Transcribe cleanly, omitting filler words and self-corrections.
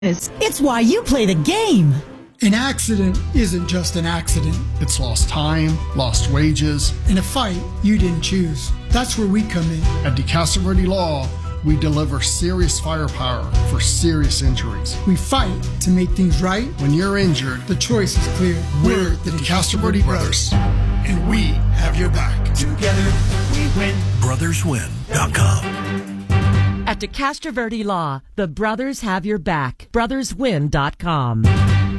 It's why you play the game. An accident isn't just an accident. It's lost time, lost wages. In a fight you didn't choose. That's where we come in. At DeCastro Law, we deliver serious firepower for serious injuries. We fight to make things right. When you're injured, the choice is clear. We're the DeCastro Brothers, and we have your back. Together we win. BrothersWin.com. At DeCastro Law, the brothers have your back. BrothersWin.com.